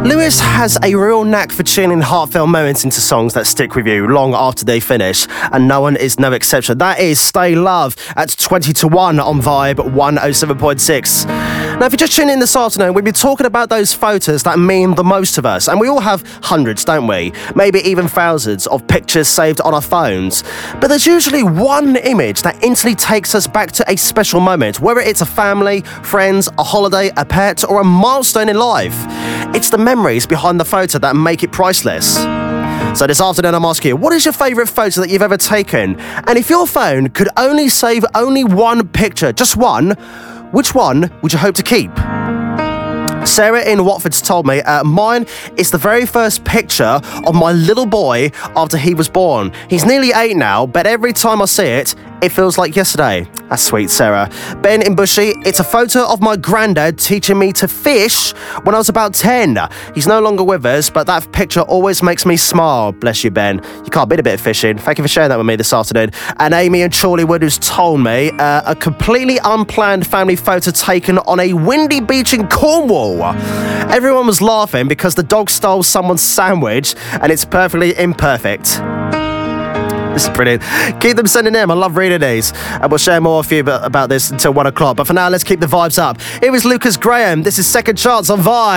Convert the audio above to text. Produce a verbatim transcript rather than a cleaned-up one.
Lewis has a real knack for tuning heartfelt moments into songs that stick with you long after they finish, and no one is no exception. That is Stay Love at twenty to one on Vibe one oh seven point six. Now, if you're just tuning in this afternoon, we'll be talking about those photos that mean the most to us, and we all have hundreds, don't we? Maybe even thousands of pictures saved on our phones. But there's usually one image that instantly takes us back to a special moment, whether it's a family, friends, a holiday, a pet, or a milestone in life. It's the memories behind the photo that make it priceless. So this afternoon I'm asking you, what is your favourite photo that you've ever taken? And if your phone could only save only one picture, just one, which one would you hope to keep? Sarah in Watford's told me uh, mine is the very first picture of my little boy after he was born. He's nearly eight now, but every time I see it, it feels like yesterday. That's sweet, Sarah. Ben in Bushy, it's a photo of my granddad teaching me to fish when I was about ten. He's no longer with us, but that picture always makes me smile. Bless you, Ben. You can't beat a bit of fishing. Thank you for sharing that with me this afternoon. And Amy in Chorleywood, who's told me uh, a completely unplanned family photo taken on a windy beach in Cornwall. Everyone was laughing because the dog stole someone's sandwich and it's perfectly imperfect. This is brilliant. Keep them sending them. I love reading these. And we'll share more with you about this until one o'clock. But for now, let's keep the vibes up. Here is Lucas Graham. This is Second Chance on Vibe.